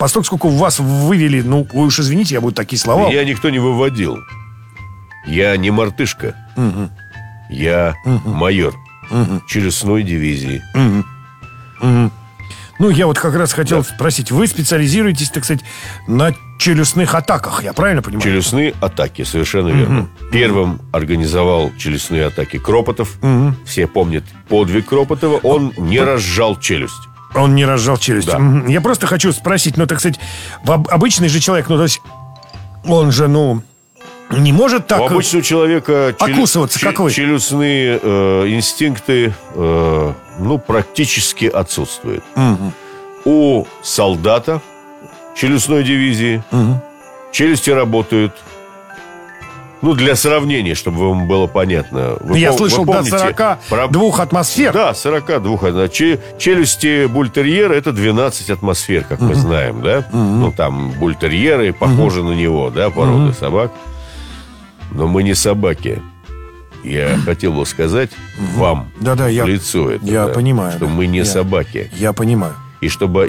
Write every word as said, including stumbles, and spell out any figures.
Постольку, сколько вас вывели, ну, вы уж извините, я буду такие слова. Меня никто не выводил. Я не мартышка. Угу. Я угу. майор угу. челюстной дивизии. Угу. Угу. Ну, я вот как раз хотел да. спросить. Вы специализируетесь, так сказать, на челюстных атаках, я правильно понимаю? Челюстные атаки, совершенно верно. Угу. Первым организовал челюстные атаки Кропотов. Угу. Все помнят подвиг Кропотова. Он не разжал челюсть. Он не разжал челюсть. Да. Я просто хочу спросить, ну, так сказать, обычный же человек, ну, то есть, он же, ну, не может так... У обычного человека окусываться, челю... как вы. Челюстные э, инстинкты, э, ну, практически отсутствуют. Угу. У солдата челюстной дивизии угу. челюсти работают. Ну, для сравнения, чтобы вам было понятно. Вы Я пом- слышал, до сорока двух про... атмосфер. Да, сорока двух. Челюсти бультерьера — это двенадцать атмосфер, как uh-huh. мы знаем, да? Uh-huh. Ну, там бультерьеры похожи uh-huh. на него, да, породы uh-huh. собак. Но мы не собаки. Я хотел бы сказать uh-huh. вам да, да, в я, лицо это, я да, понимаю, что да. мы не я, собаки. Я понимаю. И чтобы